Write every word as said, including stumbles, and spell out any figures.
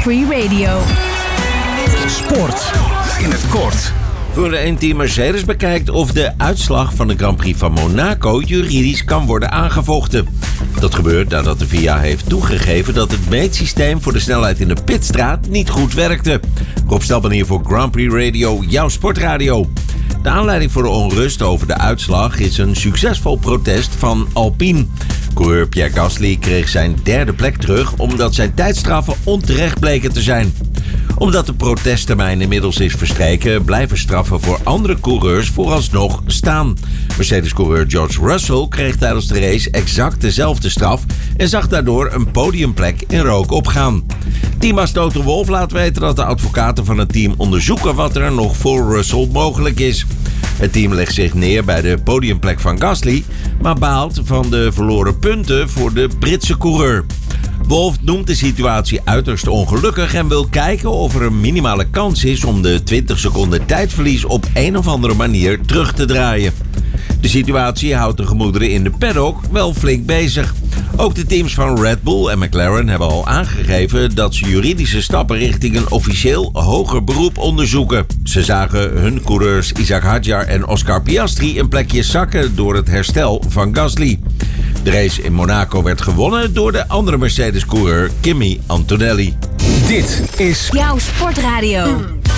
Grand Prix Radio. Sport in het kort. Formule één team Mercedes bekijkt of de uitslag van de Grand Prix van Monaco juridisch kan worden aangevochten. Dat gebeurt nadat de V I A heeft toegegeven dat het meetsysteem voor de snelheid in de pitstraat niet goed werkte. Rob Stelman hier voor Grand Prix Radio, jouw sportradio. De aanleiding voor de onrust over de uitslag is een succesvol protest van Alpine. Coureur Pierre Gasly kreeg zijn derde plek terug omdat zijn tijdstraffen onterecht bleken te zijn. Omdat de protesttermijn inmiddels is verstreken, blijven straffen voor andere coureurs vooralsnog staan. Mercedes-coureur George Russell kreeg tijdens de race exact dezelfde straf en zag daardoor een podiumplek in rook opgaan. Teambaas Toto Wolff laat weten dat de advocaten van het team onderzoeken wat er nog voor Russell mogelijk is. Het team legt zich neer bij de podiumplek van Gasly, maar baalt van de verloren punten voor de Britse coureur. Wolff noemt de situatie uiterst ongelukkig en wil kijken of er een minimale kans is om de twintig seconden tijdverlies op een of andere manier terug te draaien. De situatie houdt de gemoederen in de paddock wel flink bezig. Ook de teams van Red Bull en McLaren hebben al aangegeven dat ze juridische stappen richting een officieel hoger beroep onderzoeken. Ze zagen hun coureurs Isaac Hadjar en Oscar Piastri een plekje zakken door het herstel van Gasly. De race in Monaco werd gewonnen door de andere Mercedes-coureur Kimi Antonelli. Dit is Jouw sportradio.